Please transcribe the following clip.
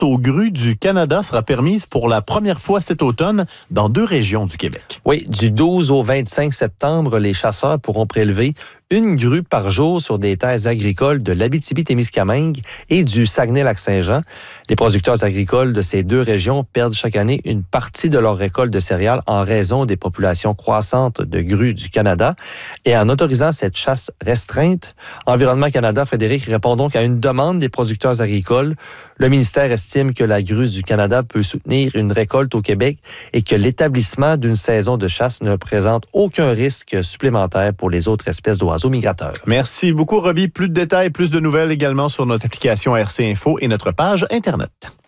aux grues du Canada sera permise pour la première fois cet automne dans 2 régions du Québec. Oui, du 12 au 25 septembre, les chasseurs pourront prélever une grue par jour sur des terres agricoles de l'Abitibi-Témiscamingue et du Saguenay-Lac-Saint-Jean. Les producteurs agricoles de ces 2 régions perdent chaque année une partie de leur récolte de céréales en raison des populations croissantes de grues du Canada. Et en autorisant cette chasse restreinte, Environnement Canada, Frédéric, répond donc à une demande des producteurs agricoles. Le ministère estime que la grue du Canada peut soutenir une récolte au Québec et que l'établissement d'une saison de chasse ne présente aucun risque supplémentaire pour les autres espèces d'oiseaux migrateurs. Merci beaucoup, Roby. Plus de détails, plus de nouvelles également sur notre application RC Info et notre page Internet.